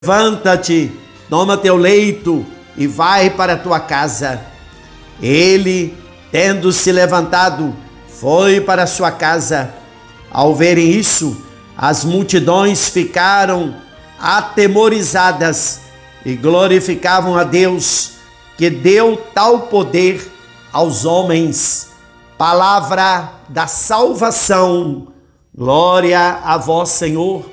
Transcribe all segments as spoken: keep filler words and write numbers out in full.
Levanta-te, toma teu leito e vai para a tua casa. Ele, tendo se levantado, foi para a sua casa. Ao verem isso, as multidões ficaram atemorizadas e glorificavam a Deus, que deu tal poder aos homens. Palavra da salvação. Glória a vós, Senhor.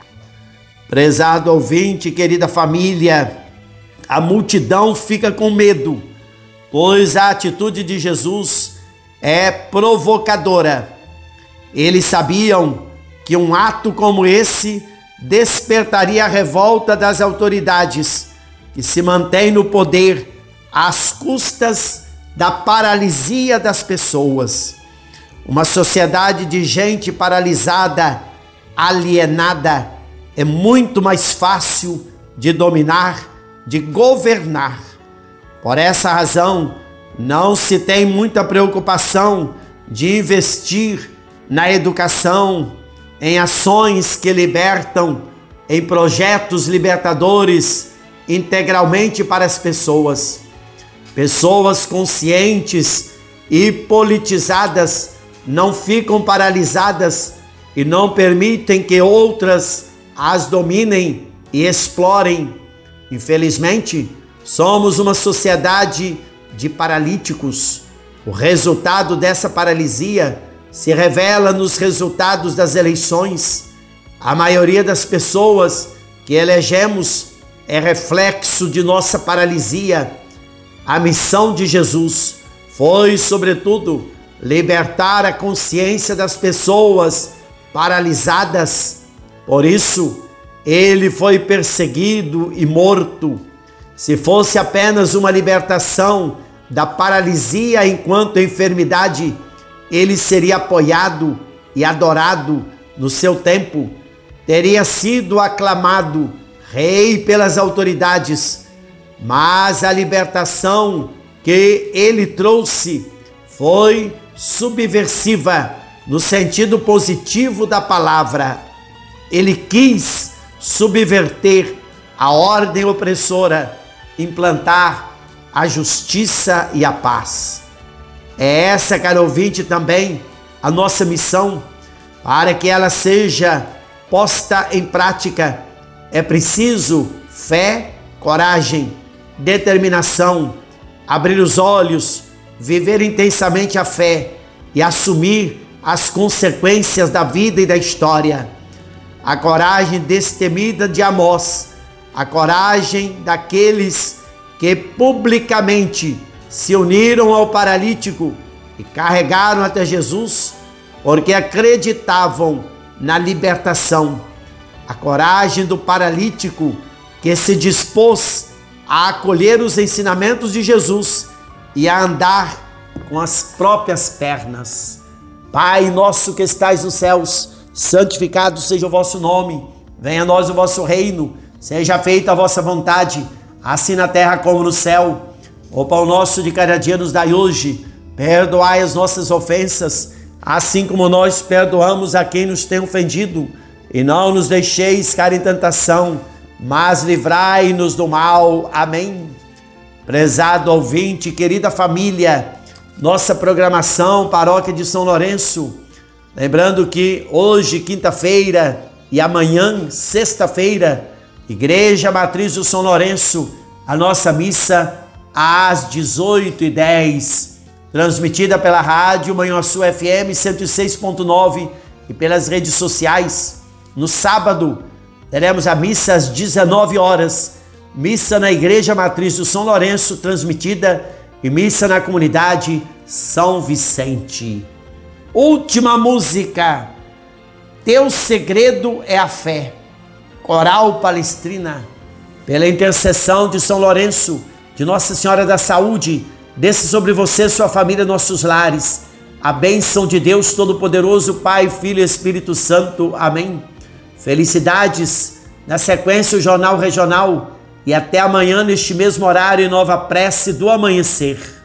Prezado ouvinte, querida família, a multidão fica com medo, pois a atitude de Jesus é provocadora. Eles sabiam que um ato como esse despertaria a revolta das autoridades, que se mantém no poder às custas da paralisia das pessoas. Uma sociedade de gente paralisada, alienada, é muito mais fácil de dominar, de governar. Por essa razão, não se tem muita preocupação de investir na educação, em ações que libertam, em projetos libertadores integralmente para as pessoas. Pessoas conscientes e politizadas não ficam paralisadas e não permitem que outras as dominem e explorem. Infelizmente, somos uma sociedade de paralíticos. O resultado dessa paralisia se revela nos resultados das eleições. A maioria das pessoas que elegemos é reflexo de nossa paralisia. A missão de Jesus foi, sobretudo, libertar a consciência das pessoas paralisadas. Por isso, ele foi perseguido e morto. Se fosse apenas uma libertação da paralisia enquanto enfermidade, ele seria apoiado e adorado no seu tempo. Teria sido aclamado rei pelas autoridades. Mas a libertação que ele trouxe foi subversiva no sentido positivo da palavra. Ele quis subverter a ordem opressora, implantar a justiça e a paz. É essa, caro ouvinte, também a nossa missão. Para que ela seja posta em prática, é preciso fé, coragem, determinação, abrir os olhos, viver intensamente a fé e assumir as consequências da vida e da história. A coragem destemida de Amós, a coragem daqueles que publicamente se uniram ao paralítico e carregaram até Jesus, porque acreditavam na libertação. A coragem do paralítico que se dispôs a acolher os ensinamentos de Jesus e a andar com as próprias pernas. Pai nosso que estais nos céus, santificado seja o vosso nome, venha a nós o vosso reino, seja feita a vossa vontade, assim na terra como no céu. O pão nosso de cada dia nos dai hoje, perdoai as nossas ofensas, assim como nós perdoamos a quem nos tem ofendido, e não nos deixeis cair em tentação, mas livrai-nos do mal. Amém. Prezado ouvinte, querida família, nossa programação Paróquia de São Lourenço, lembrando que hoje, quinta-feira, e amanhã, sexta-feira, Igreja Matriz do São Lourenço, a nossa missa às dezoito e dez, transmitida pela rádio Manhuaçu F M cento e seis ponto nove e pelas redes sociais. No sábado, teremos a missa às dezenove horas, missa na Igreja Matriz do São Lourenço, transmitida, e missa na comunidade São Vicente. Última música, Teu Segredo é a Fé, Coral Palestrina, pela intercessão de São Lourenço, de Nossa Senhora da Saúde, desça sobre você, sua família, nossos lares, a bênção de Deus Todo-Poderoso, Pai, Filho e Espírito Santo. Amém. Felicidades, na sequência o Jornal Regional, e até amanhã neste mesmo horário, em nova prece do amanhecer.